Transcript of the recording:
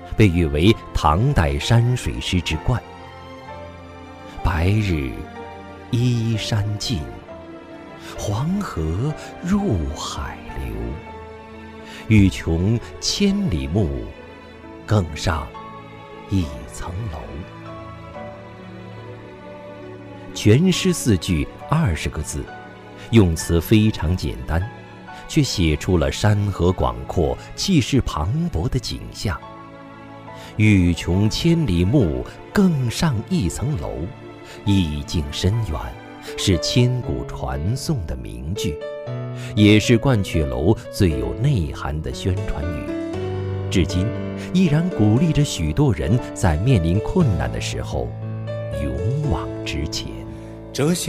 被誉为唐代山水诗之冠。白日依山尽，黄河入海流。欲穷千里目，更上一层楼。全诗4句20个字，用词非常简单，却写出了山河广阔、气势磅礴的景象。欲穷千里目，更上一层楼，意境深远，是千古传颂的名句，也是鹳雀楼最有内涵的宣传语，至今依然鼓励着许多人在面临困难的时候勇往直前。 这些